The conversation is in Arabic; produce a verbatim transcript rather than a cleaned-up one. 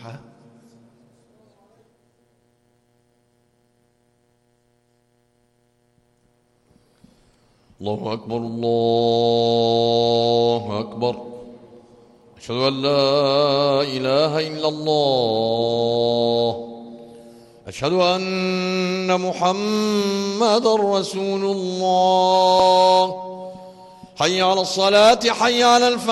الفاتحة. الله أكبر الله أكبر، أشهد أن لا إله إلا الله، أشهد أن محمدًا رسول الله. حي على الصلاة، حي على الفلاح.